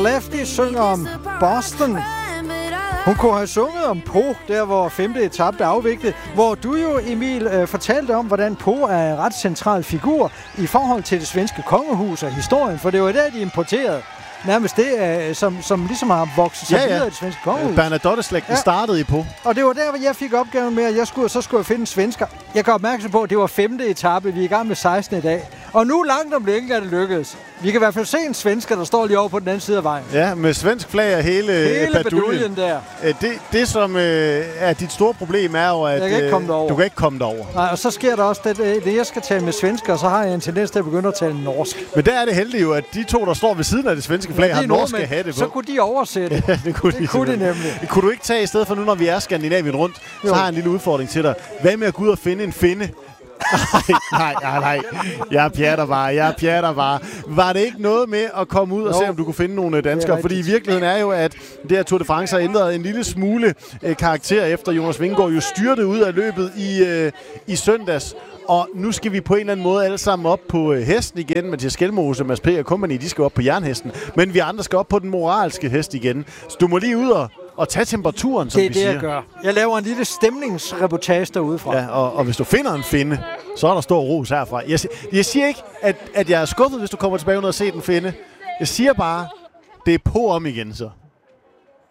Lefty synger om Boston. Hun kunne have sunget om Po, der hvor 5. etape blev afviklet, hvor du jo, Emil, fortalte om, hvordan Po er en ret central figur i forhold til det svenske kongehus og historien, for det var der, de importerede nærmest det, som ligesom har vokset sig videre i det svenske kongehus. Bernadotte-slægten startede i Po. Og det var der, hvor jeg fik opgaven med, at jeg skulle finde en svensker. Jeg gør opmærksom på, at det var 5. etape, vi er i gang med 16. i dag. Og nu langt om længe er det lykkedes. Vi kan i hvert fald se en svensker, der står lige over på den anden side af vejen. Ja, med svensk flag og hele baduljen der. Det som er dit store problem, er jo, at du kan ikke komme derover. Nej, og så sker der også det jeg skal tale med svensker, og så har jeg en tendens til at begynde at tale norsk. Men der er det heldigt jo, at de to, der står ved siden af det svenske flag, har norske hatte på. Så kunne de oversætte. Ja, det kunne de nemlig. Kunne du ikke tage i stedet for nu, når vi er Skandinavien rundt, så har jeg en lille udfordring til dig. Hvad med at gå ud og finde en finde? Nej. Jeg pjatter bare. Var det ikke noget med at komme ud og se, om du kunne finde nogle danskere? Fordi i virkeligheden er jo, at det her Tour de France har ændret en lille smule karakter, efter Jonas Vingegaard jo styrtede ud af løbet i søndags. Og nu skal vi på en eller anden måde alle sammen op på hesten igen. Mathias Skelmose, Mads P. og company, de skal op på jernhesten. Men vi andre skal op på den moralske hest igen. Så du må lige ud og tage temperaturen, som vi siger. Det er det, jeg gør. Jeg laver en lille stemningsreportage derudefra. Ja, og hvis du finder en finde, så er der stor ros herfra. Jeg siger ikke, at jeg er skuffet, hvis du kommer tilbage ud og se den finde. Jeg siger bare, det er på om igen så.